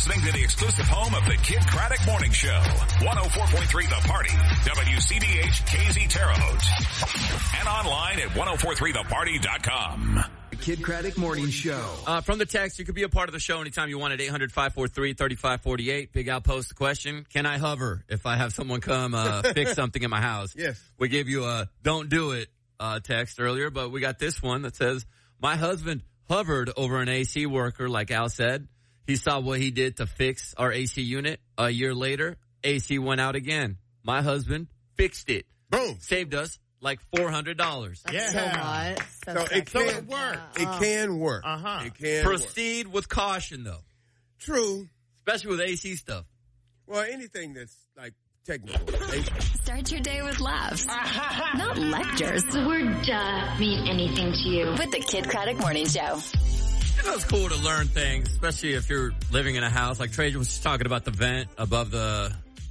listening to the exclusive home of the Kid Craddock Morning Show. 104.3 The Party. WCBH KZ Terre Haute. And online at 1043theparty.com. The Kid Craddock Morning Show. From the text, you could be a part of the show anytime you want at 800-543-3548. Big Al posed the question, can I hover if I have someone come fix something in my house? Yes. We gave you a don't do it text earlier, but we got this one that says, my husband hovered over an AC worker, like Al said. He saw what he did to fix our AC unit. A year later, AC went out again. My husband fixed it. Boom. Saved us like $400. That's so much. So it can work. It can work. It can Proceed with caution, though. True. Especially with AC stuff. Well, anything that's like technical. Start your day with laughs, not lectures. The word duh mean anything to you. With the Kid Craddock Morning Show. You know, it's cool to learn things, especially if you're living in a house. Like Trajan was talking about the vent above the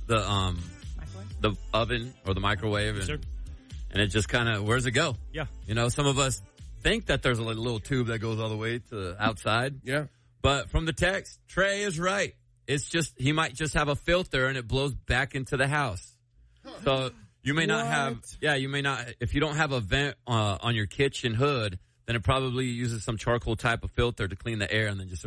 oven or the microwave. And, and it just kind of, where's it go? Yeah. You know, some of us think that there's a little tube that goes all the way to outside. Yeah. But from the text, Trey is right. It's just, he might just have a filter and it blows back into the house. So you may not have, you may not, if you don't have a vent on your kitchen hood, then it probably uses some charcoal type of filter to clean the air and then just